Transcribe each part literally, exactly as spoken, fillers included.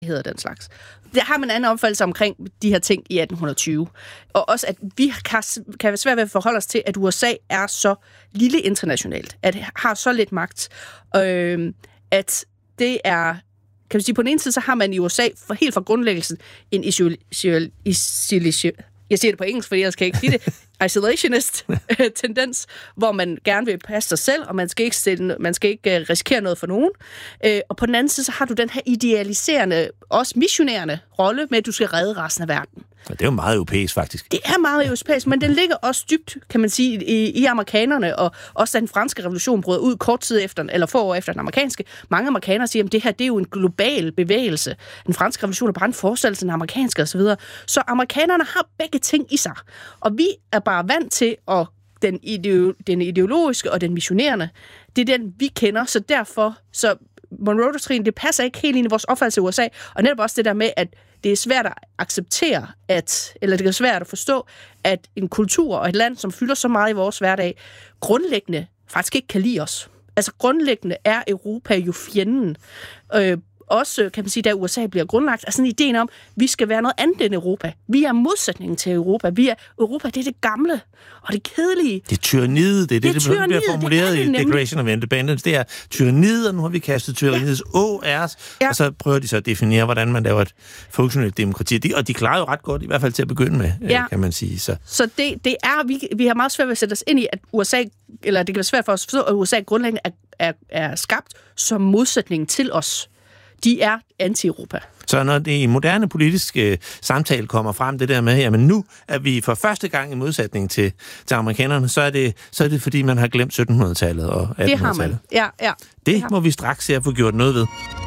hedder den slags. Der har man en anden opfattelse omkring de her ting i atten tyve. Og også, at vi kan, kan være svært ved at forholde os til, at U S A er så lille internationalt, at har så lidt magt, øh, at det er, kan man sige, på den ene side, så har man i U S A for, helt fra grundlæggelsen en isolation, isolation, jeg siger det på engelsk, fordi jeg skal ikke sige det, isolationist-tendens, hvor man gerne vil passe sig selv, og man skal ikke, stille, man skal ikke uh, risikere noget for nogen. Uh, og på den anden side, så har du den her idealiserende, også missionerende rolle med, at du skal redde resten af verden. Og det er jo meget europæisk, faktisk. Det er meget europæisk, men den ligger også dybt, kan man sige, i, i amerikanerne, og også da den franske revolution brød ud kort tid efter, eller få år efter den amerikanske. Mange amerikanere siger, at det her det er jo en global bevægelse. Den franske revolution er bare en forestillelse af den amerikanske osv. Så, så amerikanerne har begge ting i sig. Og vi er bare vant til at den, ideo, den ideologiske og den missionerende, det er den, vi kender, så derfor, så Monroe-doktrinen, det passer ikke helt ind i vores opfattelse af U S A, og netop også det der med, at det er svært at acceptere, at, eller det er svært at forstå, at en kultur og et land, som fylder så meget i vores hverdag, grundlæggende faktisk ikke kan lide os. Altså grundlæggende er Europa jo fjenden. Øh, også, kan man sige, da U S A bliver grundlagt, er sådan ideen om, at vi skal være noget andet end Europa. Vi er modsætningen til Europa. Vi er, Europa, det er det gamle og det kedelige. Det er tyranniet, det er det, det, det bliver formuleret det det i Declaration of Independence. Det er tyranniet, og nu har vi kastet tyranniets ja. å af os, ja. Og så prøver de så at definere, hvordan man laver et funktionelt demokrati. De, og de klarer jo ret godt, i hvert fald til at begynde med, ja. kan man sige. Så, så det, det er, vi, vi har meget svært ved at sætte os ind i, at U S A, eller det kan være svært for os at forstå, at U S A grundlæggende er, er, er skabt som modsætning til os. De er anti-Europa. Så når det i moderne politiske samtale kommer frem, det der med, jamen nu er vi for første gang i modsætning til, til amerikanerne, så er, det, så er det fordi, man har glemt syttenhundredetallet og attenhundredetallet. Det har man, ja. ja. Det, det må vi straks se at få gjort noget ved.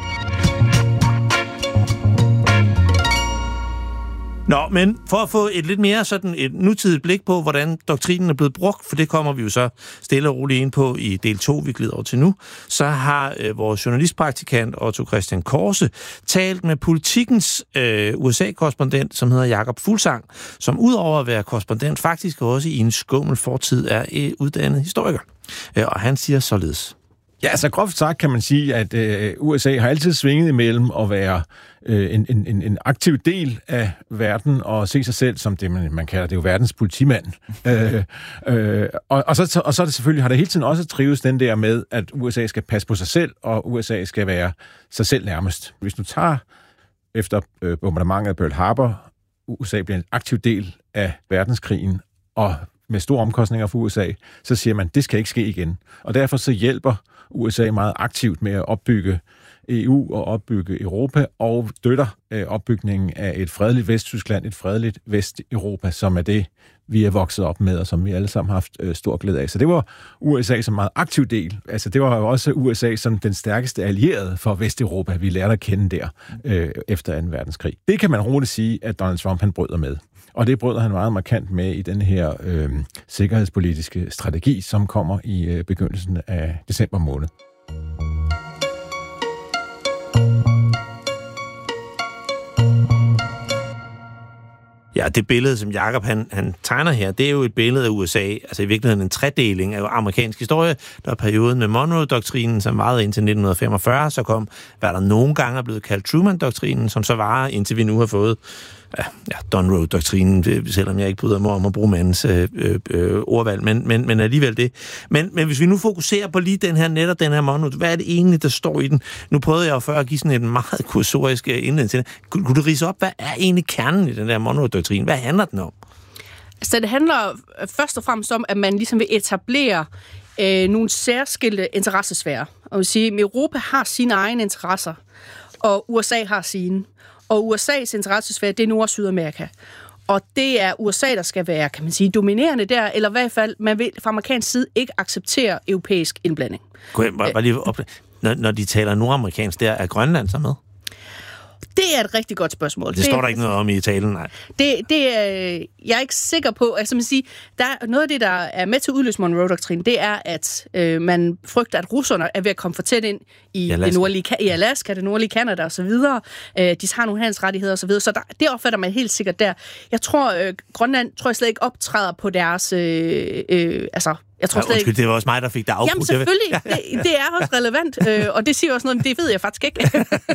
Nå, men for at få et lidt mere sådan et nutidigt blik på, hvordan doktrinen er blevet brugt, for det kommer vi jo så stille og roligt ind på i del to, vi glider over til nu, så har øh, vores journalistpraktikant Otto Christian Korse talt med Politikens øh, U S A-korrespondent, som hedder Jakob Fuglsang, som udover at være korrespondent, faktisk også i en skummel fortid er øh, uddannet historiker. Øh, og han siger således. Ja, altså groft sagt kan man sige, at øh, U S A har altid svinget imellem at være øh, en, en, en aktiv del af verden og se sig selv som det, man, man kalder det jo verdens politimand. øh, øh, og, og, så, og så er det selvfølgelig, har det hele tiden også trives den der med, at U S A skal passe på sig selv, og U S A skal være sig selv nærmest. Hvis du tager efter øh, bombardementet af Pearl Harbor, U S A bliver en aktiv del af verdenskrigen, og med store omkostninger for U S A, så siger man, det skal ikke ske igen. Og derfor så hjælper U S A meget aktivt med at opbygge E U og opbygge Europa, og støtter øh, opbygningen af et fredeligt Vesttyskland, et fredeligt Vesteuropa, som er det, vi er vokset op med, og som vi alle sammen har haft øh, stor glæde af. Så det var U S A som meget aktiv del. Altså det var jo også U S A som den stærkeste allierede for Vesteuropa, vi lærte at kende der øh, efter anden verdenskrig. Det kan man roligt sige, at Donald Trump han bryder med. Og det bryder han meget markant med i den her øh, sikkerhedspolitiske strategi, som kommer i øh, begyndelsen af december måned. Ja, det billede, som Jakob han, han tegner her, det er jo et billede af U S A, altså i virkeligheden en tredeling af amerikansk historie. Der er perioden med Monroe-doktrinen, som varede indtil nitten femogfyrre, så kom, hvad der nogle gange er blevet kaldt Truman-doktrinen, som så varer, indtil vi nu har fået ja, ja, Donroe-doktrinen, selvom jeg ikke bryder mig om at bruge mandens øh, øh, ordvalg, men, men, men alligevel det. Men, men hvis vi nu fokuserer på lige den her, netop den her Monroe, hvad er det egentlig, der står i den? Nu prøvede jeg jo før at give sådan en meget kursorisk indledning til det. Kunne, kunne du ridse op, hvad er egentlig kernen i den der Monroe-doktrin? Hvad handler den om? Så det handler først og fremmest om, at man ligesom vil etablere øh, nogle særskilte interessesfærer. Og vil sige, at Europa har sine egne interesser, og U S A har sine. Og U S A's interessesfære, det er Nord- og Sydamerika. Og det er U S A, der skal være, kan man sige, dominerende der, eller i hvert fald, man vil fra amerikansk side ikke acceptere europæisk indblanding. Kunne jeg bare lige op... når, når de taler nordamerikansk, der er Grønland så med? Det er et rigtig godt spørgsmål. Det, det står der ikke noget om i talen, nej. Det, det er, jeg er ikke sikker på, altså man siger, der er noget af det, der er med til at udløse Monroe-doktrinen, det er, at øh, man frygter, at russerne er ved at komme for tæt ind i, det nordlige, i Alaska, det nordlige Canada og så videre. Øh, de har nogle handelsrettigheder og så videre, så der, det opfatter man helt sikkert der. Jeg tror, øh, Grønland tror jeg slet ikke optræder på deres, øh, øh, altså Jeg tror ja, undskyld, ikke... det var også mig, der fik det afbrudt. Jamen selvfølgelig, det, det er også relevant, øh, og det siger også noget, men det ved jeg faktisk ikke.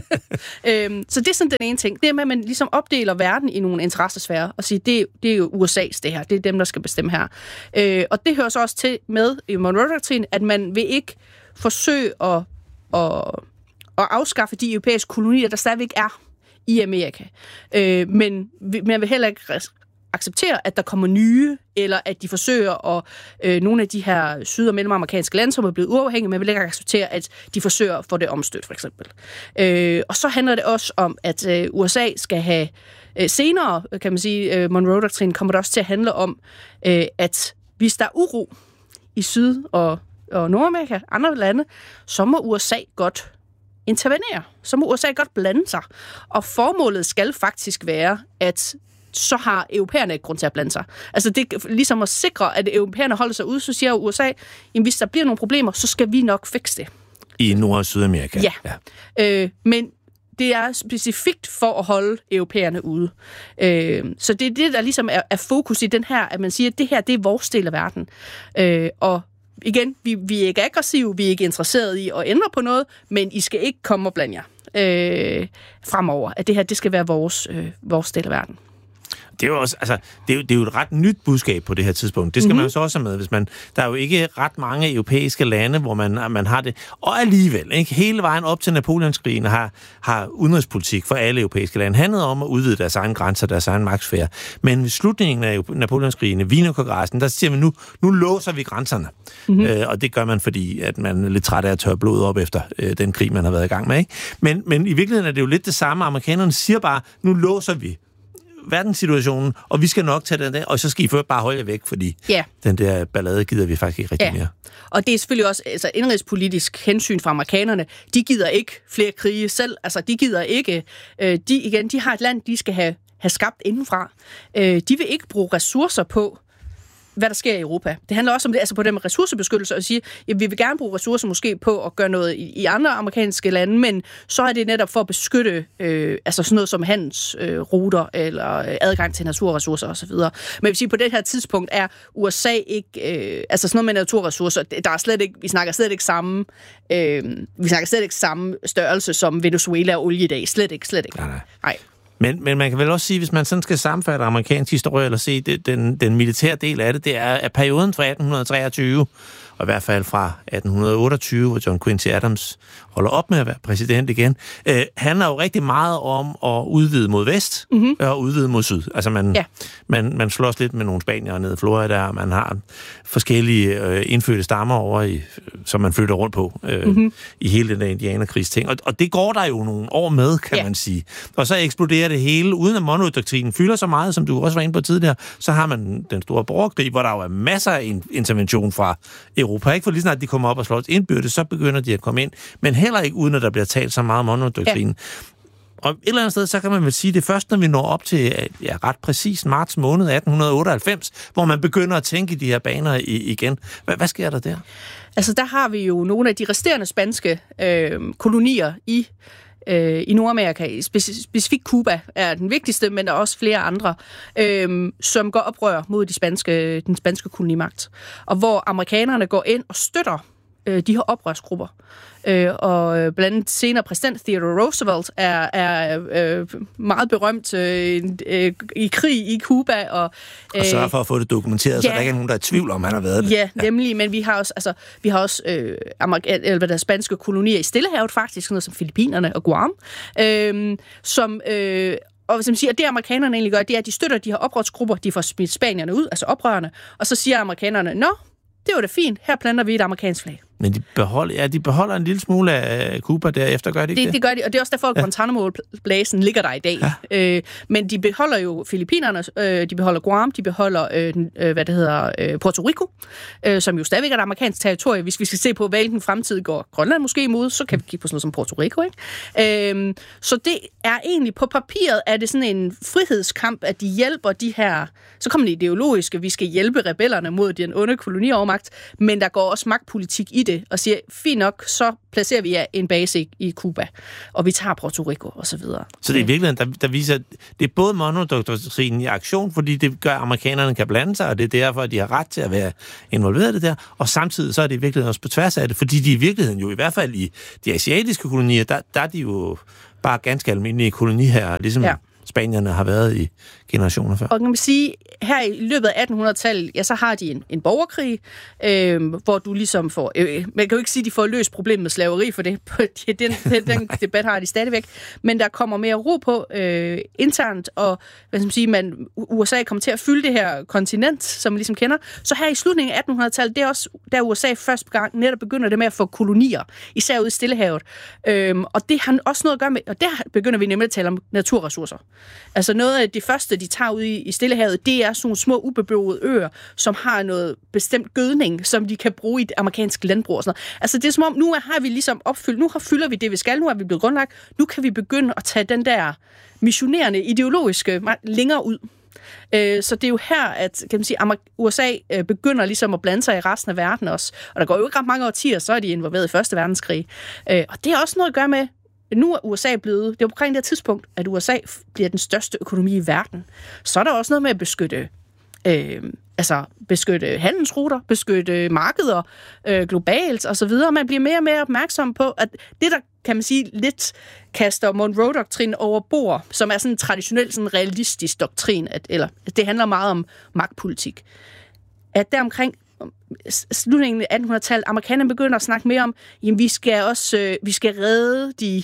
øhm, så det er sådan den ene ting. Det er med, at man ligesom opdeler verden i nogle interessesfærer, og siger, det, det er jo U S A's det her, det er dem, der skal bestemme her. Øh, og det hører så også til med i Monroe-doktrinen, at man vil ikke forsøge at, at, at afskaffe de europæiske kolonier, der stadigvæk er i Amerika. Øh, men man vil heller ikke acceptere, at der kommer nye, eller at de forsøger at øh, nogle af de her syd- og mellemamerikanske lande, som er blevet uafhængige, men vil ikke acceptere, at de forsøger at få det omstødt, for eksempel. Øh, og så handler det også om, at øh, U S A skal have øh, senere, kan man sige, øh, Monroe-doktrinen kommer det også til at handle om, øh, at hvis der er uro i Syd- og, og Nordamerika, andre lande, så må U S A godt intervenere. Så må U S A godt blande sig. Og formålet skal faktisk være, at så har europæerne ikke grund til at blande sig. Altså det er ligesom at sikre, at europæerne holder sig ude, så siger U S A, jamen hvis der bliver nogle problemer, så skal vi nok fikse det. I Nord- og Sydamerika. Ja. ja. Øh, men det er specifikt for at holde europæerne ude. Øh, så det er det, der ligesom er, er fokus i den her, at man siger, at det her, det er vores del af verden. Øh, og igen, vi, vi er ikke aggressive, vi er ikke interesserede i at ændre på noget, men I skal ikke komme og blande jer øh, fremover. At det her, det skal være vores, øh, vores del af verden. Det er jo også, altså, det er jo, det er jo et ret nyt budskab på det her tidspunkt. Det skal mm-hmm. man jo så også have med, hvis man... Der er jo ikke ret mange europæiske lande, hvor man, man har det. Og alligevel, ikke? Hele vejen op til Napoleonskrigen har, har udenrigspolitik for alle europæiske lande handlet om at udvide deres egen grænser, deres egen magtsfære. Men ved slutningen af Napoleonskrigen, Wienerkongressen, der siger man nu, nu låser vi grænserne. Mm-hmm. Øh, og det gør man, fordi at man er lidt træt af at tørre blod op efter øh, den krig, man har været i gang med. Ikke? Men, men i virkeligheden er det jo lidt det samme. Amerikanerne siger bare, nu låser vi verdenssituationen, og vi skal nok tage den der, og så skal I først bare holde jer væk, fordi yeah. den der ballade gider vi faktisk ikke rigtig yeah. mere. Og det er selvfølgelig også altså, indrigspolitisk hensyn fra amerikanerne. De gider ikke flere krige selv. Altså, de gider ikke... Øh, de, igen, de har et land, de skal have, have skabt indenfra. Øh, de vil ikke bruge ressourcer på, hvad der sker i Europa. Det handler også om det, altså på det med ressourcebeskyttelse, og sige, at vi vil gerne bruge ressourcer måske på at gøre noget i, i andre amerikanske lande, men så er det netop for at beskytte øh, altså sådan noget som handelsruter øh, eller øh, adgang til naturressourcer osv. Men jeg vil sige, på det her tidspunkt er U S A ikke, øh, altså sådan noget med naturressourcer, der er slet ikke, vi snakker slet ikke samme, øh, vi snakker slet ikke samme størrelse som Venezuela og olie i dag. Slet ikke, slet ikke. Nej, nej. nej. Men, men man kan vel også sige, hvis man sådan skal sammenfatte amerikansk historie, eller se det, den, den militære del af det, det er at perioden fra atten treogtyve, og i hvert fald fra atten otteogtyve, hvor John Quincy Adams holder op med at være præsident igen, øh, handler jo rigtig meget om at udvide mod vest, mm-hmm. og udvide mod syd. Altså man, ja. man, man slås lidt med nogle spaniere nede i Florida, og man har forskellige øh, indfødte stammer over, i, som man flytter rundt på øh, mm-hmm. i hele den der indianerkrigsting. Og, og det går der jo nogle år med, kan ja. man sige. Og så eksploderer det hele, uden at Monroe-doktrinen fylder så meget, som du også var inde på tidligere, så har man den store borgerkrig, hvor der jo er masser af intervention fra Europa. Ikke? For lige snart de kommer op og slår indbyrdes, så begynder de at komme ind. Men heller ikke uden, at der bliver talt så meget om Monroe-doktrinen. Ja. Og et eller andet sted, så kan man vel sige, det først, når vi når op til ja, ret præcis marts måned atten otteoghalvfems, hvor man begynder at tænke i de her baner i, igen. Hvad, hvad sker der der? Altså, der har vi jo nogle af de resterende spanske øh, kolonier i øh, i Nordamerika. Specifikt Cuba er den vigtigste, men der er også flere andre, øh, som går oprør mod de spanske, den spanske kolonimagt. Og hvor amerikanerne går ind og støtter øh, de her oprørsgrupper. Øh, og blandt andet senere præsident Theodore Roosevelt er, er øh, meget berømt øh, øh, i krig i Cuba. Og, øh, og sørger for at få det dokumenteret, ja, så der ikke er nogen, der er i tvivl om, han har været det. Ja, nemlig, men vi har også, altså, vi har også øh, amerika- eller, hvad der, spanske kolonier i Stillehavet faktisk, sådan noget som Filippinerne og Guam, øh, som... Øh, Og som siger, det amerikanerne egentlig gør, det er, at de støtter de her oprørsgrupper, de får smidt spanierne ud, altså oprørerne, og så siger amerikanerne, nå, det var da fint, her planter vi et amerikansk flag. Men de beholder, ja, de beholder en lille smule af Cuba derefter, gør de ikke det? Det, det gør de, og det er også derfor, at Guantanamo-blæsen ligger der i dag. Ja. Øh, men de beholder jo Filippinerne, øh, de beholder Guam, de beholder, øh, hvad det hedder, øh, Puerto Rico, øh, som jo stadigvæk er et amerikansk territorie. Hvis vi skal se på, hvilken fremtid går Grønland måske imod, så kan vi kigge på sådan noget som Puerto Rico, ikke? Øh, så det er egentlig, på papiret er det sådan en frihedskamp, at de hjælper de her, så kommer det ideologiske, vi skal hjælpe rebellerne mod den onde koloniovermagt, men der går også magtpolitik i det. det, og siger, fint nok, så placerer vi en base i Cuba, og vi tager Puerto Rico, og så videre. Så det er virkelig, der, der viser, det er både Monroe-doktrinen i aktion, fordi det gør, at amerikanerne kan blande sig, og det er derfor, at de har ret til at være involveret i det der, og samtidig så er det i virkeligheden også på tværs af det, fordi de i virkeligheden jo i hvert fald i de asiatiske kolonier, der, der er de jo bare ganske almindelige koloniherrer, ligesom ja. Spanierne har været i generationer før. Og kan man sige, her i løbet af attenhundredetallet, ja, så har de en, en borgerkrig, øh, hvor du ligesom får... Øh, man kan jo ikke sige, at de får løst problemet med slaveri, for det, den, den, den debat har de stadigvæk. Men der kommer mere ro på øh, internt, og hvad skal man sige, man, U S A kommer til at fylde det her kontinent, som man ligesom kender. Så her i slutningen af attenhundredetallet, det er også der U S A første gang netop begynder det med at få kolonier, især ude i Stillehavet. Øh, og det har også noget at gøre med... Og der begynder vi nemlig at tale om naturressourcer. Altså noget af det første, de tager ud i, i Stillehavet, det er sådan nogle små ubeboede øer, som har noget bestemt gødning, som de kan bruge i det amerikanske landbrug og sådan noget. Altså det er som om, nu har vi ligesom opfyldt, nu har fylder vi det, vi skal, nu er vi blevet grundlagt, nu kan vi begynde at tage den der missionerende, ideologiske længere ud. Så det er jo her, at kan man sige, U S A begynder ligesom at blande sig i resten af verden også. Og der går jo ikke ret mange årtier, så er de involveret i første verdenskrig. Og det har også noget at gøre med, nu er U S A blevet, det er omkring det her tidspunkt, at U S A bliver den største økonomi i verden. Så er der også noget med at beskytte, øh, altså beskytte handelsruter, beskytte markeder øh, globalt og så videre. Man bliver mere og mere opmærksom på, at det, der kan man sige lidt kaster Monroe-doktrinen over bord, som er sådan en traditionel, sådan realistisk doktrin, at, eller det handler meget om magtpolitik. At deromkring slutningen af attenhundredetallet, amerikanerne begynder at snakke mere om, jamen vi skal også, øh, vi skal redde de,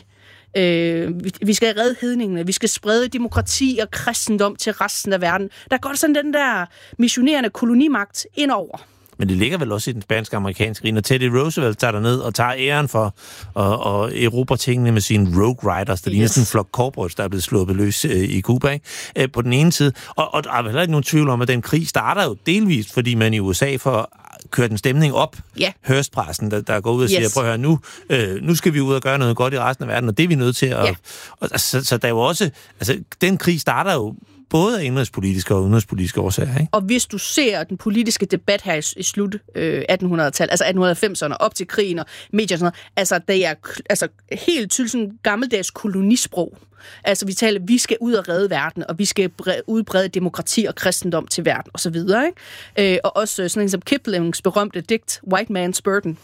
øh, vi, vi skal redde hedningene, vi skal sprede demokrati og kristendom til resten af verden. Der går sådan den der missionerende kolonimagt indover. Men det ligger vel også i den spansk-amerikanske krig, når Teddy Roosevelt tager ned og tager æren for at, at erobre tingene med sine Rogue Riders, der yes. ligner sådan en flok cowboys, der er blevet sluppet løs øh, i Cuba, ikke? På den ene side. Og, og der er vel heller ikke nogen tvivl om, at den krig starter jo delvist, fordi man i U S A får kørt en stemning op. Yeah. Hørstpressen, der, der går ud og siger, yes. prøv at høre, nu, øh, nu skal vi ud og gøre noget godt i resten af verden, og det er vi nødt til. At, yeah. og, så, så der er jo også, altså den krig starter jo både af indrigspolitiske og udenrigspolitiske årsager, ikke? Og hvis du ser den politiske debat her i, i slut øh, attenhundredetallet, altså attenhundrede og halvfemserne, op til krigen og medier og sådan noget, altså det er altså, helt tydeligt sådan gammeldags kolonisprog. Altså vi taler, vi skal ud og redde verden, og vi skal bre- udbrede demokrati og kristendom til verden, og så videre, ikke? Øh, og også sådan en som Kiplings berømte digt, White Man's Burden,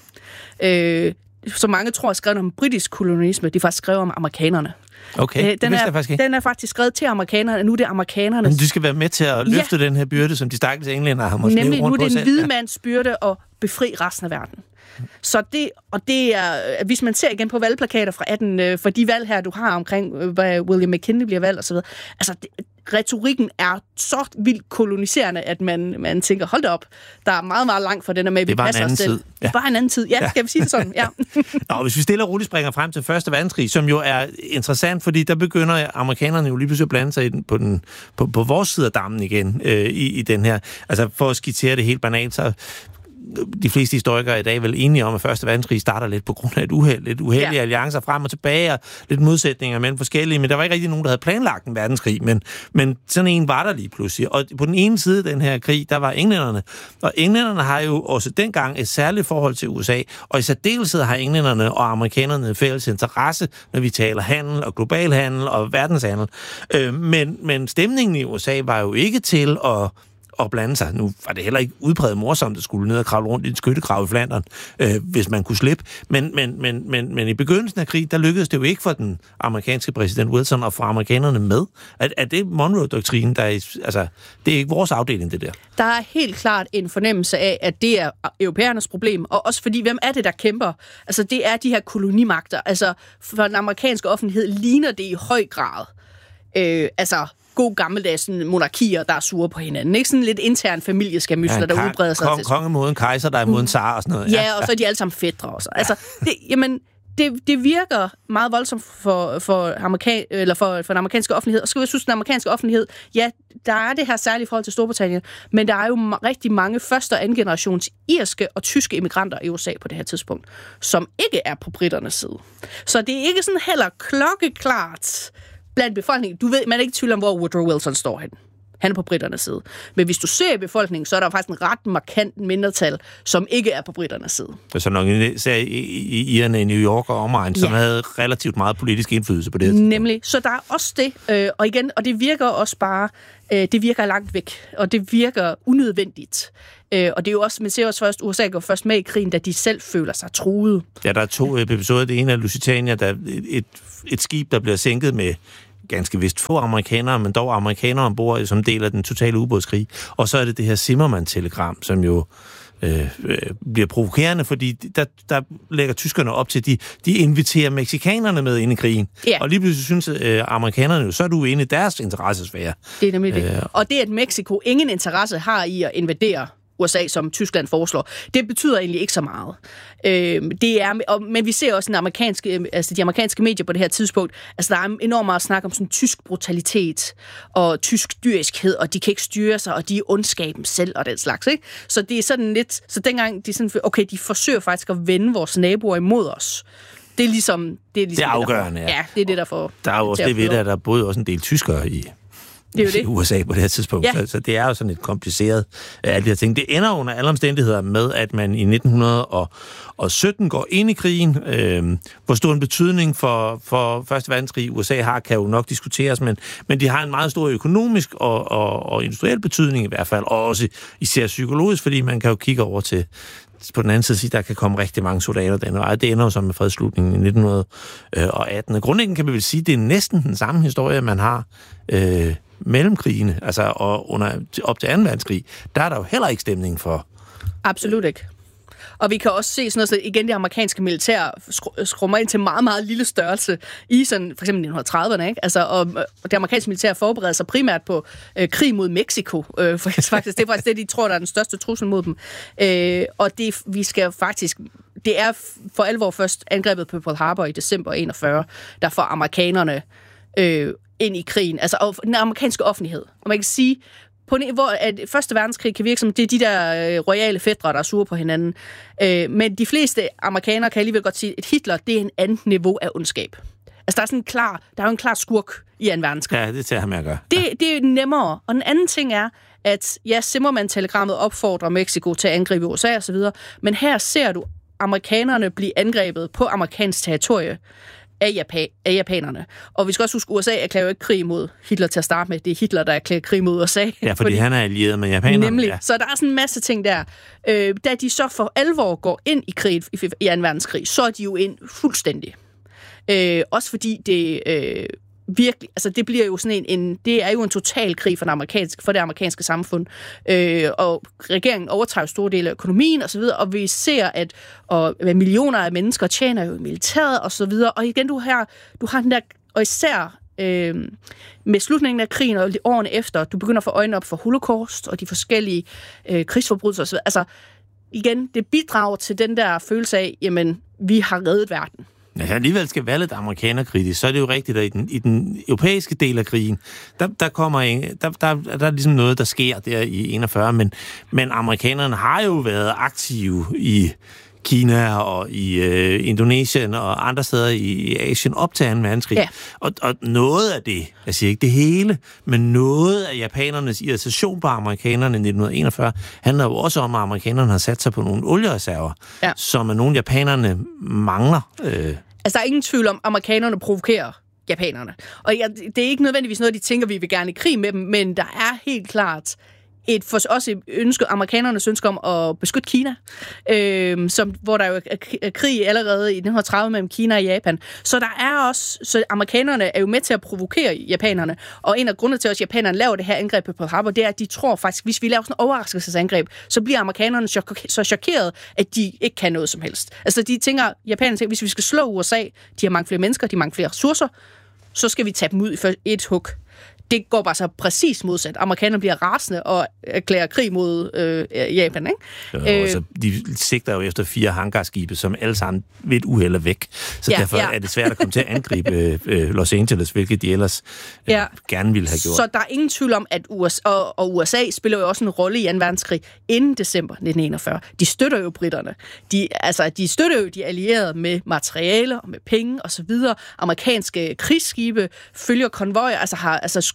øh, som mange tror er skrevet om britisk kolonisme, de er faktisk skrevet om amerikanerne. Okay, det den, er, er, faktisk den er faktisk skrevet til amerikanerne, nu er det amerikanerne. Men de skal være med til at løfte ja. den her byrde, som de stakkels englænder har måske Nemlig, rundt på. Nu er det en hvid ja. mands byrde at befri resten af verden. Så det, og det er, hvis man ser igen på valgplakater fra atten, for de valg her, du har omkring, hvad William McKinley bliver valgt og så videre, altså det, retorikken er så vildt koloniserende, at man, man tænker, hold da op, der er meget, meget langt fra den, at vi passer os selv. Det er bare en anden tid. Ja, ja. Skal vi sige det sådan? Ja. Nå, hvis vi stille og roligt springer frem til første verdenskrig, som jo er interessant, fordi der begynder amerikanerne jo lige pludselig at blande sig i den, på, den, på, på vores side af dammen igen øh, i, i den her. Altså for at skitsere det helt banalt, så de fleste historikere i dag er vel enige om, at første verdenskrig starter lidt på grund af et uheld, lidt uheldige ja. alliancer frem og tilbage, og lidt modsætninger mellem forskellige, men der var ikke rigtig nogen, der havde planlagt en verdenskrig, men, men sådan en var der lige pludselig. Og på den ene side af den her krig, der var englænderne, og englænderne har jo også dengang et særligt forhold til U S A, og i særdeleshed har englænderne og amerikanerne fælles interesse, når vi taler handel og global handel og verdenshandel. Øh, men, men stemningen i U S A var jo ikke til at og blande sig. Nu var det heller ikke udpræget morsomt at skulle ned og kravle rundt i en skyttegrav i Flandern, øh, hvis man kunne slippe. Men, men, men, men, men i begyndelsen af krig, der lykkedes det jo ikke for den amerikanske præsident Wilson at få amerikanerne med. Er, er det Monroe-doktrinen, der er, altså, det er ikke vores afdeling, det der? Der er helt klart en fornemmelse af, at det er europæernes problem, og også fordi, hvem er det, der kæmper? Altså, det er de her kolonimagter. Altså, for den amerikanske offentlighed ligner det i høj grad. Øh, altså, god gammeldags monarkier, der er sure på hinanden. Ikke sådan lidt intern familieskærmysler, ja, der udbreder sig. Kong, konge mod en kejser, der er mod en zar og sådan noget. Ja, ja, og så er de alle sammen fætre også. Altså, det, jamen, det, det virker meget voldsomt for, for, amerika- eller for, for den amerikanske offentlighed. Og skal vi synes, den amerikanske offentlighed, ja, der er det her særlige forhold til Storbritannien, men der er jo rigtig mange første- og anden generations irske og tyske immigranter i U S A på det her tidspunkt, som ikke er på britternes side. Så det er ikke sådan heller klokkeklart blandt befolkningen. Du ved, man er ikke i tvivl om, hvor Woodrow Wilson står hen. Han er på britternes side. Men hvis du ser i befolkningen, så er der faktisk en ret markant mindretal, som ikke er på britternes side. Så nok især i irerne i New York og omegn, som ja. havde relativt meget politisk indflydelse på det. Nemlig. Så der er også det, øh, og igen, og det virker også bare, øh, det virker langt væk, og det virker unødvendigt. Øh, og det er jo også, man ser også først, U S A går først med i krigen, da de selv føler sig truet. Ja, der er to episoder. Det ene er Lusitania, der er et, et skib, der bliver sænket med ganske vist få amerikanere, men dog amerikanere ombord, som del af den totale ubådskrig. Og så er det det her Zimmermann-telegram, som jo øh, øh, bliver provokerende, fordi der, der lægger tyskerne op til, de, de inviterer mexikanerne med ind i krigen. Ja. Og lige pludselig synes øh, amerikanerne jo, så er du inde i deres interessesfære. Det er nemlig det. Øh, og det, at Mexico ingen interesse har i at invadere U S A, som Tyskland foreslår, det betyder egentlig ikke så meget. Øh, det er, og, men vi ser også en amerikanske, altså de amerikanske medier på det her tidspunkt, altså der er enormt meget snak om sådan tysk brutalitet og tysk dyriskhed, og de kan ikke styre sig, og de er ondskaben selv og den slags, ikke? Så det er sådan lidt, så dengang de sådan, okay, de forsøger faktisk at vende vores naboer imod os. Det er ligesom det er, ligesom det er afgørende, det, ja. Ja, det er det, der får. Der er jo også det ved, at der både også en del tyskere i det er jo det. i U S A på det her tidspunkt. Ja. Så, så det er jo sådan et kompliceret af alle de her ting. Det ender under alle omstændigheder med, at man i nitten sytten går ind i krigen. Øh, hvor stor en betydning for, for første verdenskrig U S A har, kan jo nok diskuteres, men, men de har en meget stor økonomisk og, og, og industriel betydning i hvert fald, og også især psykologisk, fordi man kan jo kigge over til på den anden side sige, der kan komme rigtig mange soldater den vej. Det ender jo så med fredsslutningen i nitten atten. Grundlæggende kan man vel sige, at det er næsten den samme historie, man har øh, mellem krigene, altså og under, op til anden verdenskrig. Der er der jo heller ikke stemning for. Absolut ikke. Og vi kan også se sådan noget, så igen det amerikanske militær skrummer ind til meget, meget lille størrelse i sådan, for eksempel nitten trediverne, ikke? Altså, og, og det amerikanske militær forbereder sig primært på øh, krig mod Mexico. Øh, for faktisk, det er faktisk det, de tror, der er den største trussel mod dem. Øh, og det, vi skal faktisk, det er for alvor først angrebet på Pearl Harbor i december enogfyrre, der får amerikanerne øh, ind i krigen. Altså og den amerikanske offentlighed. Og man kan sige, på en, hvor at første verdenskrig kan virke som, det er de der øh, royale fætre, der er sure på hinanden. Øh, men de fleste amerikanere kan alligevel godt sige, at Hitler, det er en anden niveau af ondskab. Altså, der er sådan en klar, der er jo en klar skurk i anden verdenskrig. Ja, det tager ham med at gøre. Det, det er nemmere. Og den anden ting er, at ja, Zimmermann-telegrammet opfordrer Mexico til at angribe U S A og så videre, men her ser du amerikanerne blive angrebet på amerikansk territorie af, Japan, af japanerne. Og vi skal også huske, at U S A erklærer jo ikke krig mod Hitler til at starte med. Det er Hitler, der erklærer krig mod U S A. Ja, fordi, fordi han er allieret med japanerne. Nemlig. Ja. Så der er sådan en masse ting der. Øh, da de så for alvor går ind i krig i, i anden verdenskrig, så er de jo ind fuldstændig. Øh, også fordi det øh, virkelig, altså det bliver jo sådan en, en, det er jo en total krig for, den amerikanske, for det amerikanske samfund. Øh, og regeringen overtager store dele af økonomien og så videre, og vi ser, at og, millioner af mennesker tjener jo i militæret og så videre. Og igen, du har, du har den der, og især øh, med slutningen af krigen og årene efter, du begynder at få øjnene op for Holocaust og de forskellige øh, krigsforbrydelser og så videre. Altså igen, det bidrager til den der følelse af, jamen, vi har reddet verden. Ja, alligevel skal være lidt amerikanerkritisk, så er det jo rigtigt, at i den, i den europæiske del af krigen, der, der kommer en, der, der, der er ligesom noget, der sker der i enogfyrre, men, men amerikanerne har jo været aktive i Kina og i øh, Indonesien og andre steder i Asien op til anden verdenskrig. Ja. Og, og noget af det, jeg siger ikke det hele, men noget af japanernes irritation på amerikanerne i nitten enogfyrre handler jo også om, at amerikanerne har sat sig på nogle oliereserver, ja, som er nogle japanerne mangler. Øh. Altså, der er ingen tvivl om, at amerikanerne provokerer japanerne. Og ja, det er ikke nødvendigvis noget, de tænker, vi vil gerne i krig med dem, men der er helt klart et for også et ønske, amerikanernes ønske om at beskytte Kina, øh, som, hvor der jo er krig allerede i nitten tredive mellem Kina og Japan. Så der er også, så amerikanerne er jo med til at provokere japanerne, og en af grundene til, at japanerne laver det her angreb på Pearl Harbor, det er, at de tror faktisk, hvis vi laver sådan en overraskelsesangreb, så bliver amerikanerne chok- så chokeret, at de ikke kan noget som helst. Altså de tænker, japanerne tænker, hvis vi skal slå U S A, de har mange flere mennesker, de har mange flere ressourcer, så skal vi tage dem ud i et hug. Det går bare så præcis modsat. Amerikanerne bliver rasende og erklærer krig mod øh, Japan, ikke? Ja, og så de sigter jo efter fire hangarskibe, som alle sammen ved et uheld er væk. Så ja, derfor ja. er det svært at komme til at angribe øh, Los Angeles, hvilket de ellers øh, ja. gerne ville have gjort. Så der er ingen tvivl om, at U S A og, og U S A spiller jo også en rolle i anden verdenskrig inden december nitten enogfyrre. De støtter jo britterne. De, altså, de støtter jo de allierede med materiale og med penge og så videre. Amerikanske krigsskibe følger konvojer, altså har altså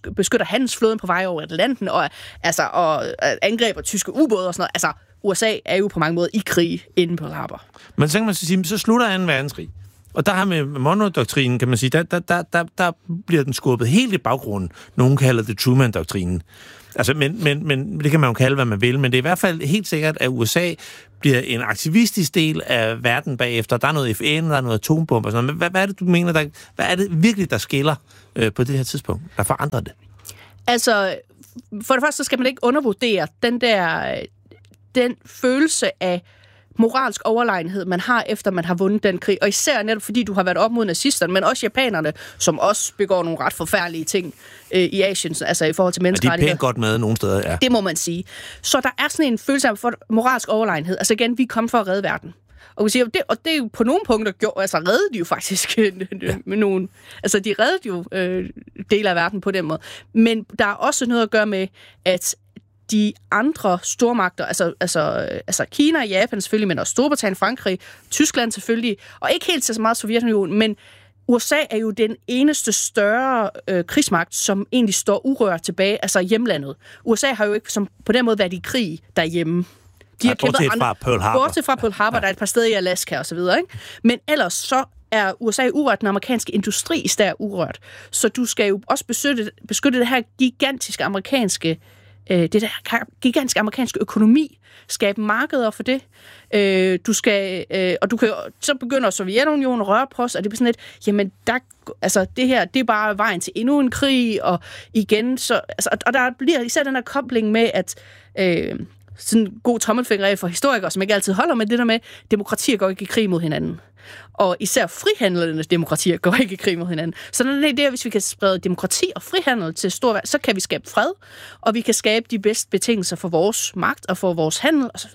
beskytter handelsflåden på vej over Atlanten, og, altså, og angreber tyske ubåde og sådan noget. Altså, U S A er jo på mange måder i krig inde på Pearl Harbor. Men så kan man sige, så slutter anden verdenskrig. Og der har med Monroe-doktrinen, kan man sige, der, der, der, der, der bliver den skubbet helt i baggrunden. Nogen kalder det Truman-doktrinen. Altså, men, men, men det kan man jo kalde, hvad man vil, men det er i hvert fald helt sikkert, at U S A bliver en aktivistisk del af verden bagefter. Der er noget F N, der er noget atombomber og sådan noget. Men hvad, hvad er det, du mener, der, hvad er det virkelig, der skiller øh, på det her tidspunkt, der forandrer det? Altså, for det første, så skal man ikke undervurdere den der, den følelse af moralsk overlegenhed, man har, efter man har vundet den krig. Og især netop fordi du har været op mod nazisterne, men også japanerne, som også begår nogle ret forfærdelige ting øh, i Asien, altså i forhold til menneskerettigheder. Ja, de er pænt godt med nogle steder, ja. Det må man sige. Så der er sådan en følelse af moralsk overlegenhed. Altså igen, vi er kommet for at redde verden. Og vi siger, det, og det er jo på nogle punkter gjort, altså reddede de jo faktisk ja. med nogle, altså de reddede jo øh, dele af verden på den måde. Men der er også noget at gøre med, at de andre stormagter, altså, altså, altså Kina, Japan selvfølgelig, men også Storbritannien, Frankrig, Tyskland selvfølgelig, og ikke helt så meget Sovjetunionen, men U S A er jo den eneste større øh, krigsmagt, som egentlig står urørt tilbage, altså hjemlandet. U S A har jo ikke som, på den måde været i krig derhjemme. De har bortset fra Pearl Harbor. Bortset fra Pearl Harbor, ja. Der er et par steder i Alaska og så videre, ikke? Men ellers så er U S A urørt, den amerikanske industri i stedet urørt. Så du skal jo også beskytte, beskytte det her gigantiske amerikanske øh, det der gigantiske amerikanske økonomi, skabe markeder for det. Øh, du skal, øh, og du kan, så begynder Sovjetunionen at røre på sig, og det bliver sådan lidt, jamen, der, altså, det her, det er bare vejen til endnu en krig, og igen, så, altså, og der bliver især den her kobling med, at øh, sådan en god tommelfinger af for historikere, som ikke altid holder med det der med, demokratier går ikke i krig mod hinanden. Og især frihandlende demokratier går ikke i krig mod hinanden. Så den idé, at hvis vi kan sprede demokrati og frihandel til stor, så kan vi skabe fred, og vi kan skabe de bedste betingelser for vores magt og for vores handel osv.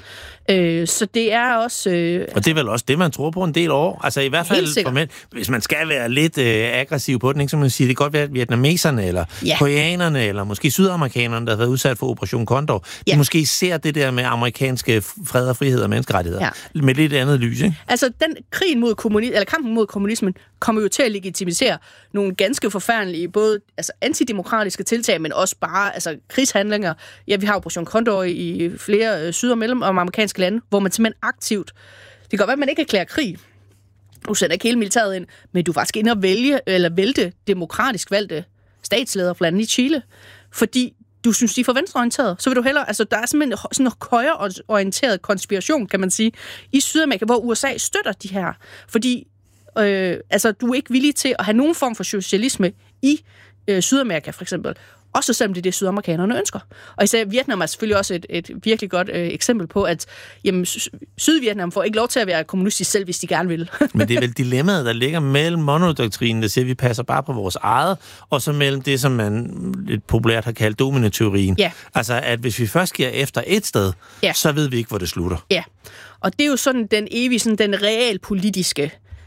Øh, så det er også... Øh, og det er vel også det, man tror på en del år. Altså i hvert fald, for mænd, hvis man skal være lidt øh, aggressiv på den, ikke, så man siger, det kan godt være, at vietnameserne, eller ja. koreanerne, eller måske sydamerikanerne, der har været udsat for Operation Condor, ja. de måske ser det der med amerikanske fred og frihed og menneskerettigheder ja. med lidt andet lys, ikke? Altså den krigen mod kommunismen, eller kampen mod kommunismen, kommer jo til at legitimisere nogle ganske forfærdelige, både altså, antidemokratiske tiltag, men også bare altså, krigshandlinger. Ja, vi har Operation Condor i flere øh, syd- og mellem- og amerikanske lande, hvor man simpelthen aktivt... Det kan godt være, at man ikke erklærer krig. Du sender ikke hele militæret ind, men du er faktisk inde og vælge, eller vælte demokratisk valgte statsledere for landet i Chile, fordi du synes, de er for venstreorienteret, så vil du hellere... Altså, der er simpelthen sådan en højreorienteret konspiration, kan man sige, i Sydamerika, hvor U S A støtter de her. Fordi øh, altså, du er ikke villig til at have nogen form for socialisme i øh, Sydamerika, for eksempel. Også selvom det er det, sydamerikanerne ønsker. Og især Vietnam er selvfølgelig også et, et virkelig godt øh, eksempel på, at jamen, Sydvietnam får ikke lov til at være kommunistisk selv, hvis de gerne vil. Men det er vel dilemmaet, der ligger mellem Monroe-doktrinen, der siger, at vi passer bare på vores eget, og så mellem det, som man lidt populært har kaldt dominoteorien. Ja. Altså, at hvis vi først giver efter et sted, ja. så ved vi ikke, hvor det slutter. Ja, og det er jo sådan den evige, sådan den realpolitiske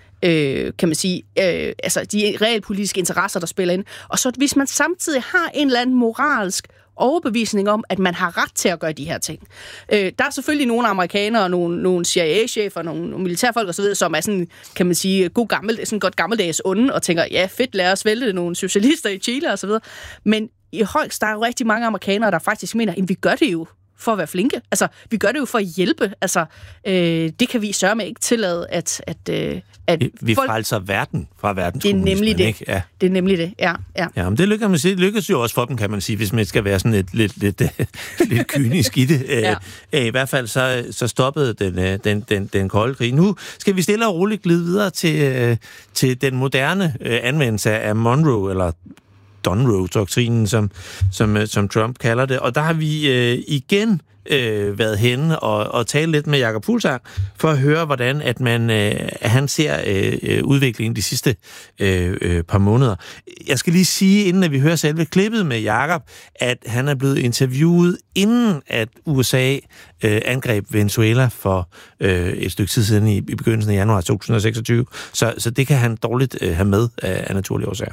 Øh, kan man sige, øh, altså de realpolitiske interesser, der spiller ind. Og så hvis man samtidig har en eller anden moralsk overbevisning om, at man har ret til at gøre de her ting. Øh, der er selvfølgelig nogle amerikanere, nogle, nogle C I A-chefer, nogle, nogle militærfolk osv., som er sådan, kan man sige, god gammel, sådan godt gammeldags onde, og tænker, ja fedt, lad os vælte nogle socialister i Chile osv. Men i højst, der er jo rigtig mange amerikanere, der faktisk mener, at vi gør det jo for at være flinke. Altså, vi gør det jo for at hjælpe. Altså, øh, det kan vi sørge med ikke tillade, at... at, øh, at vi vi folk... frelser verden fra verdens Det er nemlig det. Ikke? Ja. Det er nemlig det, ja. Ja, ja men det lykkes, man sige, det lykkes jo også for dem, kan man sige, hvis man skal være sådan lidt, lidt, lidt, lidt kynisk i det. Ja. I hvert fald så, så stoppede den, den, den, den kolde krig. Nu skal vi stille og roligt glide videre til, til den moderne anvendelse af Monroe, eller Monroe-doktrinen, som, som, som Trump kalder det. Og der har vi øh, igen øh, været henne og, og tale lidt med Jakob Fuglsang for at høre, hvordan at man, øh, han ser øh, udviklingen de sidste øh, øh, par måneder. Jeg skal lige sige, inden at vi hører selve klippet med Jakob, at han er blevet interviewet, inden at U S A øh, angreb Venezuela for øh, et stykke tid siden i, i begyndelsen af januar to tusind og seksogtyve. Så, så det kan han dårligt øh, have med af, af naturlige årsager.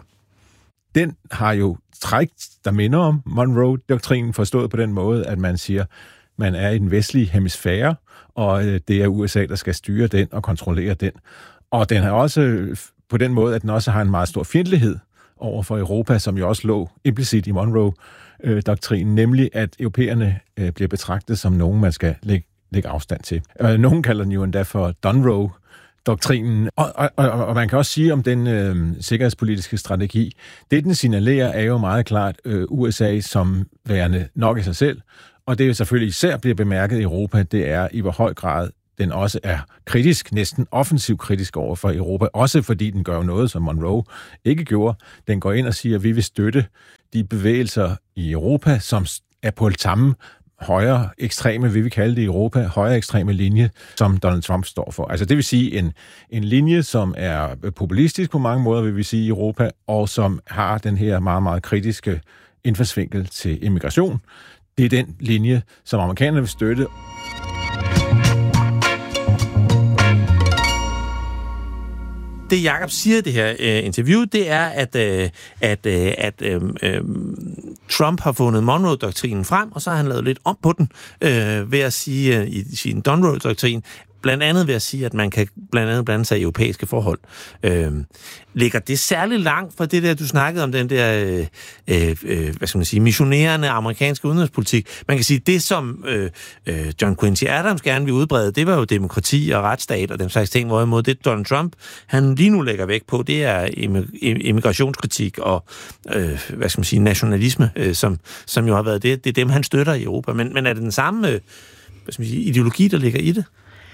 Den har jo træk, der minder om Monroe-doktrinen, forstået på den måde, at man siger, man er i den vestlige hemisfære, og det er U S A, der skal styre den og kontrollere den. Og den har også på den måde, at den også har en meget stor fjendtlighed over for Europa, som jo også lå implicit i Monroe-doktrinen, nemlig at europæerne øh, bliver betragtet som nogen, man skal lægge, lægge afstand til. Øh, nogen kalder den jo endda for Dunroe-doktrinen. Og, og, og, og man kan også sige om den øh, sikkerhedspolitiske strategi, det den signalerer er jo meget klart øh, U S A som værende nok i sig selv, og det jo selvfølgelig især bliver bemærket i Europa, det er i hvor høj grad den også er kritisk, næsten offensiv kritisk over for Europa, også fordi den gør noget, som Monroe ikke gjorde. Den går ind og siger, at vi vil støtte de bevægelser i Europa, som er på det samme højere ekstreme, vi vil kalde det i Europa, højere ekstreme linje, som Donald Trump står for. Altså det vil sige en, en linje, som er populistisk på mange måder, vil vi sige i Europa, og som har den her meget, meget kritiske indfaldsvinkel til immigration. Det er den linje, som amerikanerne vil støtte. Det Jacob siger i det her øh, interview, det er, at, øh, at, øh, at øh, øh, Trump har fundet Monroe-doktrinen frem, og så har han lavet lidt om på den øh, ved at sige øh, i sin Dunroe-doktrin, blandt andet ved at sige, at man kan blandt andet blande sig i europæiske forhold. Øh, ligger det særligt langt fra det der, du snakkede om, den der, øh, øh, hvad skal man sige, missionerende amerikanske udenrigspolitik? Man kan sige, det som øh, øh, John Quincy Adams gerne vil udbrede, det var jo demokrati og retsstat og den slags ting, hvorimod det Donald Trump, han lige nu lægger vægt på, det er immigrationskritik og, øh, hvad skal man sige, nationalisme, øh, som, som jo har været det. Det er dem, han støtter i Europa. Men, men er det den samme øh, hvad skal man sige, ideologi, der ligger i det?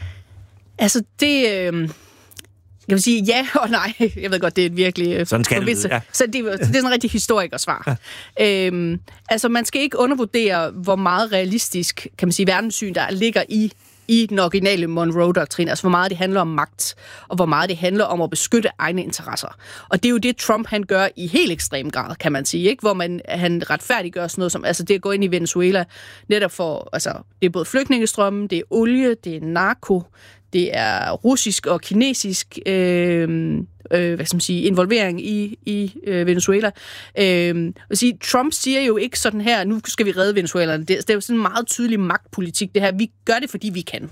Altså, det... Øh, jeg vil sige ja og nej. Jeg ved godt, det er et virkelig... Sådan skal det, ja. Så det, det er sådan en rigtig historikersvar. Ja. Øhm, altså, man skal ikke undervurdere, hvor meget realistisk, kan man sige, verdenssyn, der ligger i, i den originale Monroe-doktrin. Altså, hvor meget det handler om magt, og hvor meget det handler om at beskytte egne interesser. Og det er jo det, Trump han gør i helt ekstrem grad, kan man sige, ikke? Hvor man, han retfærdiggør sådan noget som, altså det at gå ind i Venezuela, netop for, altså, det er både flygtningestrømmen, det er olie, det er narko, det er russisk og kinesisk øh, øh, hvad skal man sige, involvering i, i øh, Venezuela. Øh, vil sige, Trump siger jo ikke sådan her, nu skal vi redde Venezuela. Det, det er jo sådan en meget tydelig magtpolitik, det her. Vi gør det, fordi vi kan.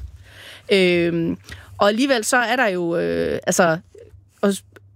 Øh, og alligevel så er der jo... Øh, altså... Og,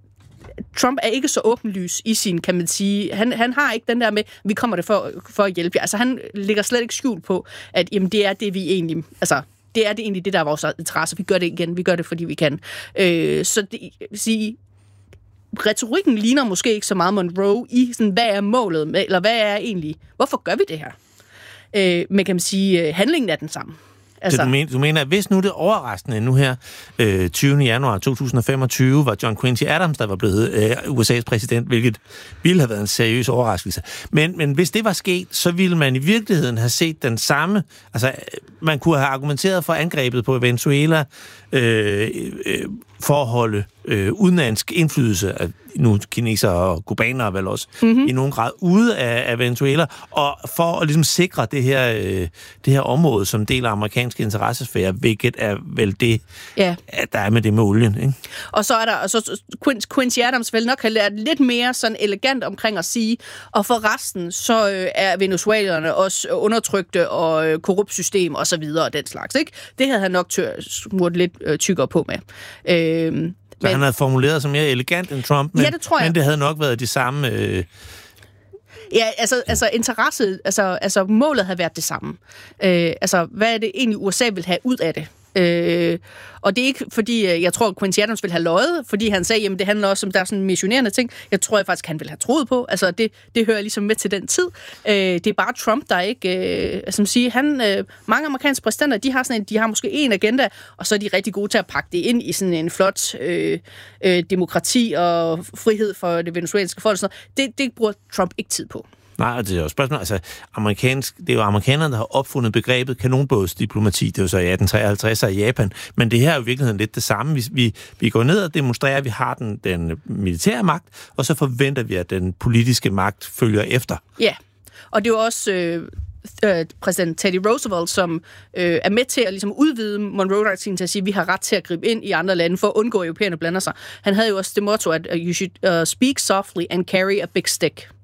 Trump er ikke så åbenlys i sin, kan man sige, han, han har ikke den der med, vi kommer det for, for at hjælpe jer. Altså han lægger slet ikke skjult på, at jamen, det er det, vi egentlig... Altså, det er det egentlig det, der er vores interesse. Vi gør det igen, vi gør det, fordi vi kan. Øh, så det vil sige, retorikken ligner måske ikke så meget Monroe i, sådan, hvad er målet, med, eller hvad er egentlig, hvorfor gør vi det her? Øh, men kan man sige, handlingen er den samme. Altså, du, mener, du mener, at hvis nu det overraskende nu her, øh, tyvende januar to tusind og femogtyve, var John Quincy Adams, der var blevet øh, U S A's præsident, hvilket ville have været en seriøs overraskelse. Men, men hvis det var sket, så ville man i virkeligheden have set den samme, altså man kunne have argumenteret for angrebet på Venezuela, øh, øh, forholde øh, udenlandsk indflydelse af nu kinesere og kubanere vel også, mm-hmm. i nogen grad ude af, af Venezuela, og for at ligesom sikre det her, øh, det her område som del af amerikanske interessesfære, hvilket er vel det, ja. At der er med det med olien. Ikke? Og så er der, og så Quincy Adams vel nok har lært lidt mere sådan elegant omkring at sige, og for resten, så øh, er venezuelerne også undertrykte og øh, korrupt system og så videre og den slags. Ikke? Det havde han nok tør, smurt lidt øh, tykkere på med. Øh, Så men, han havde formuleret sig mere elegant end Trump, men, ja, det tror jeg. Men det havde nok været de samme... Øh... Ja, altså, altså interesse, altså, altså målet havde været det samme. Øh, altså, hvad er det egentlig, U S A vil have ud af det? Øh, og det er ikke, fordi jeg tror, at Quincy Adams ville have løjet, fordi han sagde, jamen det handler også om, der er sådan missionerende ting. Jeg tror jeg faktisk, han ville have troet på. Altså, det, det hører ligesom med til den tid. Øh, det er bare Trump, der ikke... Øh, som siger, han, øh, mange amerikanske præsidenter, de har, sådan en, de har måske en agenda, og så er de rigtig gode til at pakke det ind i sådan en flot øh, øh, demokrati og frihed for det venezuelanske folk. Sådan det, det bruger Trump ikke tid på. Nej, det er jo spørgsmål. Altså, amerikansk, det er jo amerikanerne, der har opfundet begrebet kanonbådsdiplomati. Det er jo så i atten treoghalvtreds i Japan. Men det her er jo i virkeligheden lidt det samme. Vi, vi, vi går ned og demonstrerer, at vi har den, den militære magt, og så forventer vi, at den politiske magt følger efter. Ja, og det er jo også... Øh Øh, præsident Teddy Roosevelt, som øh, er med til at ligesom udvide Monroe-doktrinen til at sige, at vi har ret til at gribe ind i andre lande for at undgå, at europæerne blander sig. Han havde jo også det motto, at uh, you should uh, speak softly and carry a big stick.